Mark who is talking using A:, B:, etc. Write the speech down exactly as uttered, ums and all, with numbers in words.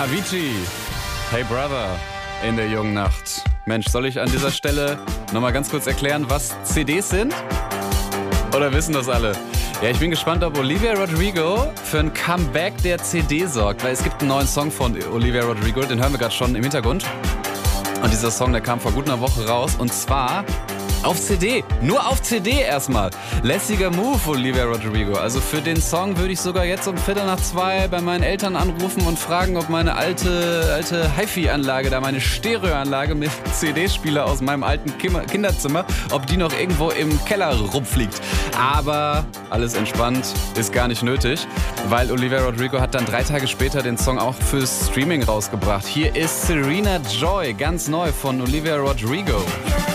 A: Avicii, Hey Brother, in der jungen Nacht. Mensch, soll ich an dieser Stelle nochmal ganz kurz erklären, was C Ds sind? Oder wissen das alle? Ja, ich bin gespannt, ob Olivia Rodrigo für ein Comeback der C D sorgt. Weil es gibt einen neuen Song von Olivia Rodrigo, den hören wir gerade schon im Hintergrund. Und dieser Song, der kam vor gut einer Woche raus. Und zwar auf C D. Nur auf C D erstmal. Lässiger Move, Olivia Rodrigo. Also für den Song würde ich sogar jetzt um Viertel nach zwei bei meinen Eltern anrufen und fragen, ob meine alte, alte Hi-Fi-Anlage, da meine Stereoanlage mit C D-Spieler aus meinem alten Kim- Kinderzimmer, ob die noch irgendwo im Keller rumfliegt. Aber alles entspannt, ist gar nicht nötig, weil Olivia Rodrigo hat dann drei Tage später den Song auch fürs Streaming rausgebracht. Hier ist Serena Joy, ganz neu von Olivia Rodrigo.